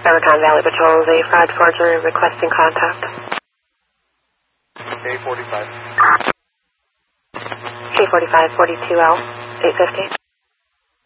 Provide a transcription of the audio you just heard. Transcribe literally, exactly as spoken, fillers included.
Barbican Valley Patrol, the fraud forger requesting contact. K forty-five. K forty-five, forty-two L, eight fifty.